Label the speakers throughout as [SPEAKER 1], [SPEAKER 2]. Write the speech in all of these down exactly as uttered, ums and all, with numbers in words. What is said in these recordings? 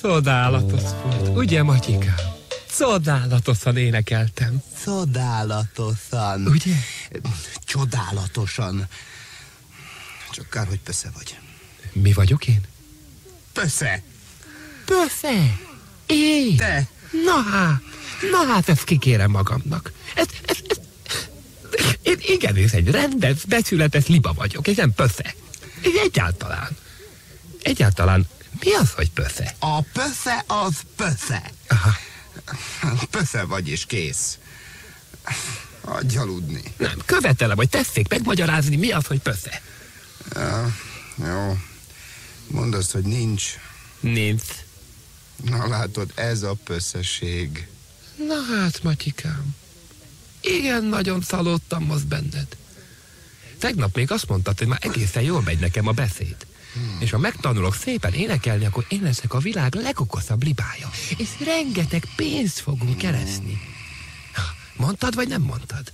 [SPEAKER 1] Csodálatos volt, ugye, Matyikám? Csodálatosan énekeltem.
[SPEAKER 2] Csodálatosan.
[SPEAKER 1] Ugye?
[SPEAKER 2] Csodálatosan. Csak kár, hogy pösze vagy.
[SPEAKER 1] Mi vagyok én?
[SPEAKER 2] Pösze.
[SPEAKER 1] Pösze? Én?
[SPEAKER 2] Te?
[SPEAKER 1] Na hát, na hát ezt kikérem magamnak. Ez, ez, ez, én igenis egy rendes, becsületes liba vagyok, és nem pösze. És egyáltalán. Egyáltalán mi az, hogy pösze?
[SPEAKER 2] A pösze az pösze.
[SPEAKER 1] Aha.
[SPEAKER 2] Pösze vagy és kész. Hagyj aludni.
[SPEAKER 1] Nem, követelem, hogy tessék megmagyarázni, mi az, hogy pösze.
[SPEAKER 2] Ja, jó. Mondd azt, hogy nincs.
[SPEAKER 1] Nincs.
[SPEAKER 2] Na látod, ez a pösszeség.
[SPEAKER 1] Na hát, Matyikám, igen, nagyon szalódtam most benned. Tegnap még azt mondtad, hogy már egészen jól megy nekem a beszéd. Hmm. És ha megtanulok szépen énekelni, akkor én leszek a világ legokosabb libája. És rengeteg pénzt fogunk keresni. Mondtad, vagy nem mondtad?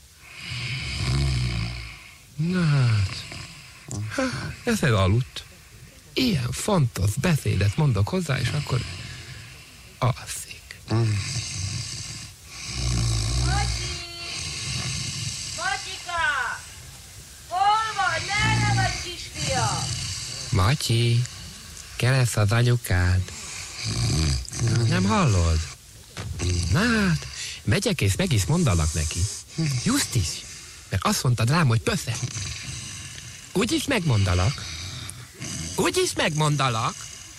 [SPEAKER 1] Na hát, hát ezzel aludt. Ilyen fontos beszédet mondok hozzá, és akkor alszik.
[SPEAKER 2] Hmm.
[SPEAKER 3] Matyika! Hol vagy? Merre vagy, kisfia?
[SPEAKER 1] Matyi, keressz az anyukád. Nem hallod? Na hát, megyek és meg is mondanak neki. Just is, mert azt mondtad rám, hogy pösze. Úgy is megmondalak. Úgy is megmondalak.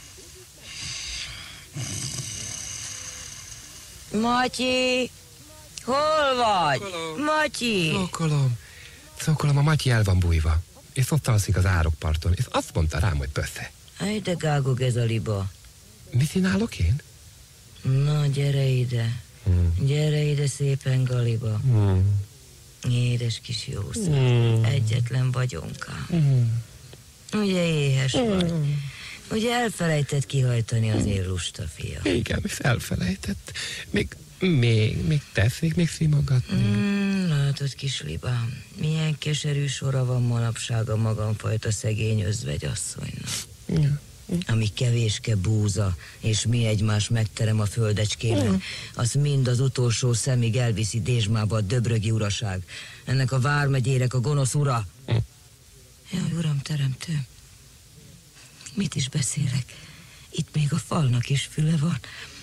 [SPEAKER 3] Matyi! Hol vagy?
[SPEAKER 1] Szókolom.
[SPEAKER 3] Matyi!
[SPEAKER 1] Szókolom. Szókolom, a Matyi el van bújva. És ott alszik az árokparton, és azt mondta rám, hogy pösze.
[SPEAKER 3] Aj, de gágog ez a liba.
[SPEAKER 1] Mit csinálok én?
[SPEAKER 3] Na, gyere ide.
[SPEAKER 1] Hmm.
[SPEAKER 3] Gyere ide szépen, Galiba.
[SPEAKER 1] Hmm.
[SPEAKER 3] Édes kis jószág.
[SPEAKER 1] Hmm.
[SPEAKER 3] Egyetlen vagyonkám.
[SPEAKER 1] Hmm.
[SPEAKER 3] Ugye éhes
[SPEAKER 1] Hmm.
[SPEAKER 3] vagy? Ugye elfelejtett kihajtani az én lusta fia?
[SPEAKER 1] Igen, és elfelejtett. Még, még, még teszik, még simogatni.
[SPEAKER 3] Mm, látod, kis libám, milyen keserű sora van manapság a magamfajta szegény özvegyasszonynak.
[SPEAKER 1] Ja.
[SPEAKER 3] Ami kevéske búza, és mi egymás megterem a földecskében, mm. az mind az utolsó szemig elviszi Dézsmába a döbrögi uraság. Ennek a vármegyérek a gonosz ura. Mm. Jaj, uram, teremtő, mit is beszélek? Itt még a falnak is füle van.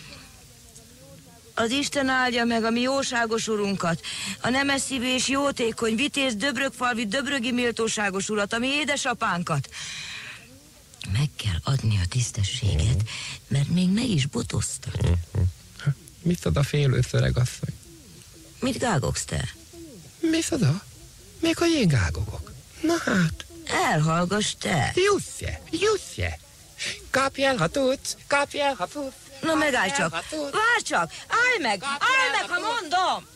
[SPEAKER 3] Az Isten áldja meg a mi jóságos urunkat, a nemes szívű és jótékony, vitéz, döbrögfalvi, döbrögi méltóságos urat, a mi édesapánkat. Meg kell adni a tisztességet, mert még meg is botoztak.
[SPEAKER 1] Micsoda félő szöregasszony?
[SPEAKER 3] Mit gágogsz te?
[SPEAKER 1] Micsoda? Még hogy én gágogok. Na hát.
[SPEAKER 3] Elhallgass te.
[SPEAKER 1] Jussze, jussze. Kapj el, ha tudsz, kapj el, ha tudsz.
[SPEAKER 3] Na megállj csak, várj csak, állj meg, állj meg, ha mondom.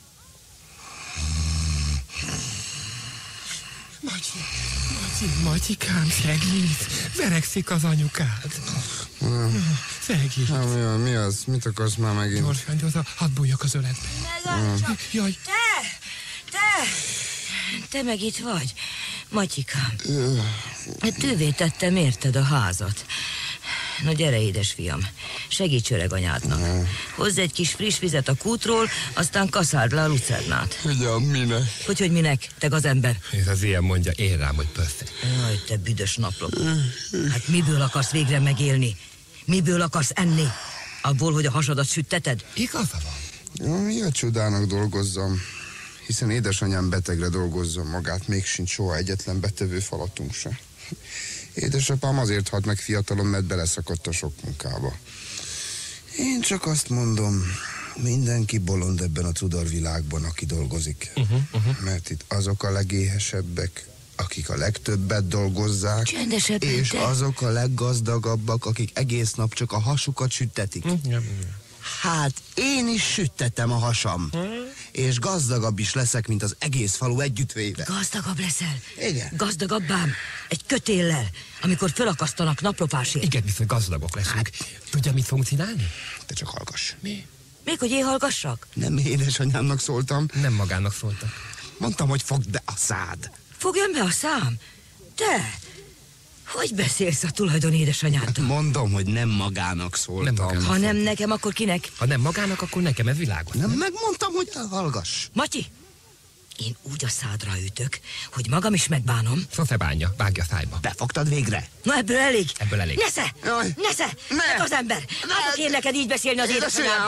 [SPEAKER 1] Matyi, Matyi, Matyikám, segíts, verekszik az anyukád. Segíts.
[SPEAKER 2] Na, mi, az, mi az? Mit akarsz már megint?
[SPEAKER 1] Gyorsan, gyorsan, hadd bújjak az öletbe.
[SPEAKER 3] Megállj csak.
[SPEAKER 1] Jaj.
[SPEAKER 3] Te, te, te meg itt vagy, Matyikám. Tővé tettem, érted, a házat. Na gyere, édes fiam, segíts öreg anyádnak. Hozz egy kis friss vizet a kútról, aztán kaszárd le a lucernát.
[SPEAKER 2] Ugyan, minek?
[SPEAKER 3] Hogy, hogy minek, te gazember?
[SPEAKER 1] Ez az ilyen mondja én rám, hogy pösze.
[SPEAKER 3] Jaj, te büdös naplop. Hát miből akarsz végre megélni? Miből akarsz enni? Abból, hogy a hasadat sütteted?
[SPEAKER 1] Igaza van.
[SPEAKER 2] Ja, mi a csodának dolgozzam? Hiszen édesanyám betegre dolgozza magát, még sincs soha egyetlen betevő falatunk se. Édesapám azért halt meg fiatalon, mert beleszakadt a sok munkába. Én csak azt mondom, mindenki bolond ebben a cudarvilágban, aki dolgozik. Uh-huh, uh-huh. Mert itt azok a legéhesebbek, akik a legtöbbet dolgozzák,
[SPEAKER 3] Csendesebb,
[SPEAKER 2] és
[SPEAKER 3] te.
[SPEAKER 2] azok a leggazdagabbak, akik egész nap csak a hasukat süttetik.
[SPEAKER 1] Uh-huh.
[SPEAKER 2] Hát én is süttetem a hasam, uh-huh. és gazdagabb is leszek, mint az egész falu együttvéve.
[SPEAKER 3] Gazdagabb leszel?
[SPEAKER 2] Igen.
[SPEAKER 3] Gazdagabbám? Egy kötéllel, amikor fölakasztanak naplopásért.
[SPEAKER 1] Igen, viszont gazdagok leszünk. Hát, tudja, mit fogunk csinálni?
[SPEAKER 2] Te csak hallgass.
[SPEAKER 1] Mi?
[SPEAKER 3] Még hogy én hallgassak?
[SPEAKER 2] Nem édesanyámnak szóltam.
[SPEAKER 1] Nem magának szóltak.
[SPEAKER 2] Mondtam, hogy fogd be a szád.
[SPEAKER 3] Fogjon be a szám? Te? Hogy beszélsz a tulajdon édesanyáddal?
[SPEAKER 2] Mondom, hogy nem magának szóltam.
[SPEAKER 1] Nem magának.
[SPEAKER 3] Ha nem nekem, akkor kinek?
[SPEAKER 1] Ha nem magának, akkor nekem, ez világos.
[SPEAKER 2] Nem megmondtam, hogy elhallgass.
[SPEAKER 3] Matyi, én úgy a szádra ütök, hogy magam is megbánom.
[SPEAKER 1] Sose bánja, vágja szájba.
[SPEAKER 2] Befogtad végre?
[SPEAKER 3] Na ebből elég.
[SPEAKER 1] Ebből elég.
[SPEAKER 3] Nesze!
[SPEAKER 2] Jaj.
[SPEAKER 3] Nesze!
[SPEAKER 2] Ne.
[SPEAKER 3] Meg az ember! Hát én neked így beszélni az édesanyáddal.